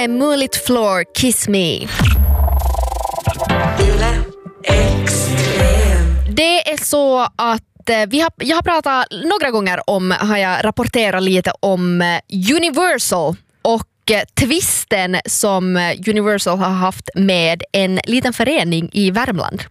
med Mullet Floor, Kiss Me. Det är så att jag har pratat några gånger har jag rapporterat lite om Universal och twisten som Universal har haft med en liten förening i Värmland.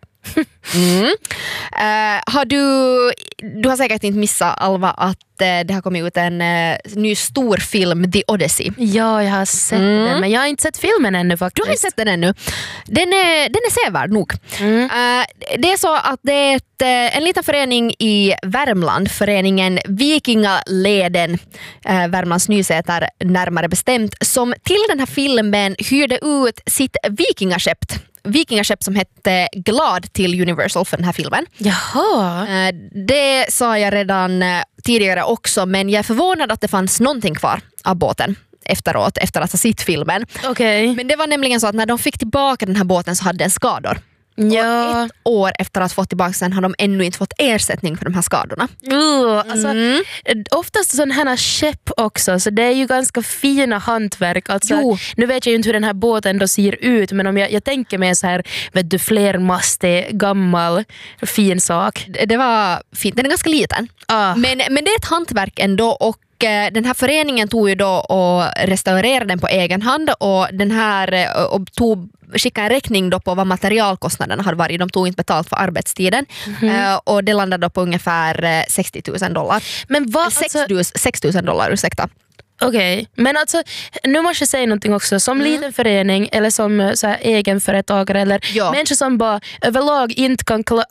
Du har säkert inte missat, Alva, att det har kommit ut en ny stor film, The Odyssey. Ja, jag har sett den, men jag har inte sett filmen ännu faktiskt. Du har inte sett den ännu. Den är sevärd nog. Det är så att det är en liten förening i Värmland, föreningen Vikingaleden, Värmlands Nysäter närmare bestämt, som till den här filmen hyrde ut sitt vikingaskepp som hette Glad till Universal för den här filmen. Jaha. Det sa jag redan tidigare också, men jag är förvånad att det fanns någonting kvar av båten efteråt, efter att ha sett filmen. Okay. Men det var nämligen så att när de fick tillbaka den här båten så hade den skador. Ja. Och 1 år efter att ha fått tillbaka den har de ännu inte fått ersättning för de här skadorna. Alltså, oftast sådana här skepp också, så det är ju ganska fina hantverk. Alltså, nu vet jag ju inte hur den här båten då ser ut, men om jag tänker mig så här, vet du, flermastig, gammal, fin sak. Det var fint, den är ganska liten. Men det är ett hantverk ändå, och den här föreningen tog ju då och restaurerade den på egen hand, och den här skickade en räkning då på vad materialkostnaderna hade varit. De tog inte betalt för arbetstiden och det landade då på ungefär $60,000. Men vad, $6,000, ursäkta. Okej, men alltså nu måste jag säga någonting också. Som liten förening eller som så här, egenföretagare eller människor som bara överlag inte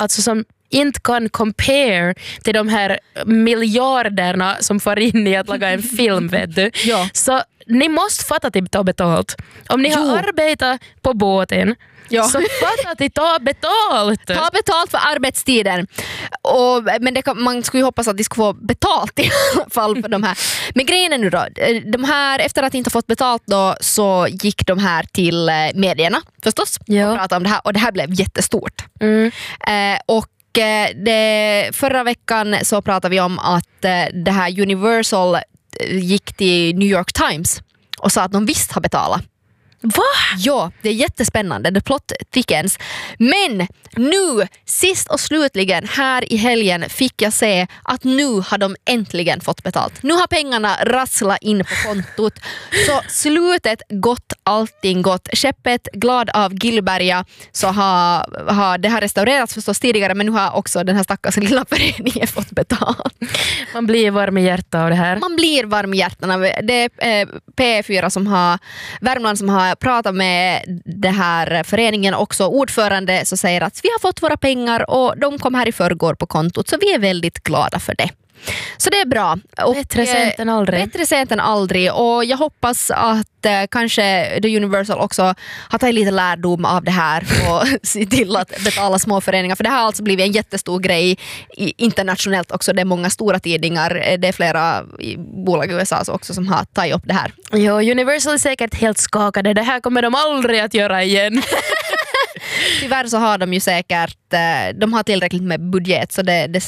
kan compare till de här miljarderna som får in i att laga en film, vet du. Så ni måste fatta att ta betalt. Om ni har arbetat på båten, så fatta att ta betalt. Ta betalt för arbetstiden. Men man skulle ju hoppas att de skulle få betalt i alla fall för de här. Men grejen är nu då, de här, efter att inte fått betalt då, så gick de här till medierna förstås och pratade om det här, och det här blev jättestort. Och förra veckan så pratade vi om att det här Universal gick till New York Times och sa att de visst har betalat. Va? Ja, det är jättespännande. The plot thickens. Men nu, sist och slutligen, här i helgen fick jag se att nu har de äntligen fått betalt. Nu har pengarna rasslat in på kontot. Så slutet gott, allting gott. Skeppet Glad av Gillberga, så det har restaurerats förstås tidigare, men nu har också den här stackars lilla föreningen fått betalt. Man blir varm i hjärtat av det här. Man blir varm i hjärtan. Det är P4 Värmland som har pratat med det här föreningen också. Ordförande så säger att vi har fått våra pengar och de kom här i förrgår på kontot, så vi är väldigt glada för det. Så det är bra. Och bättre sent än aldrig. Bättre sent än aldrig. Och jag hoppas att kanske The Universal också har tagit lite lärdom av det här och se till att betala små föreningar. För det har alltså blivit en jättestor grej internationellt också. Det är många stora tidningar. Det är flera bolag i USA också som har tagit upp det här. Ja, Universal är säkert helt skakade. Det här kommer de aldrig att göra igen. Tyvärr så har de ju säkert, de har tillräckligt med budget, så det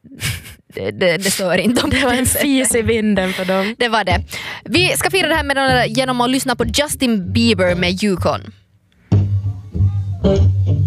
stör inte. Det var en fis i vinden för dem. Det var det. Vi ska fira det här genom att lyssna på Justin Bieber med Yukon.